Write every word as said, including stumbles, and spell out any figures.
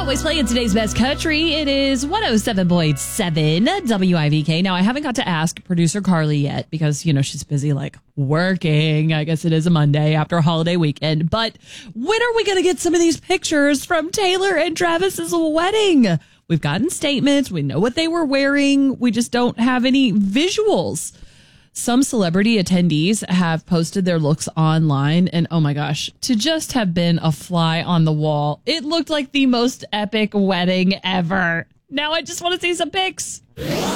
Always playing today's best country. It is one oh seven point seven W I V K. Now, I haven't got to ask producer Carly yet because, you know, she's busy like working. I guess it is a Monday after a holiday weekend. But when are we going to get some of these pictures from Taylor and Travis's wedding? We've gotten statements. We know what they were wearing. We just don't have any visuals. Some celebrity attendees have posted their looks online, and oh my gosh, to just have been a fly on the wall. It looked like the most epic wedding ever. Now I just want to see some pics.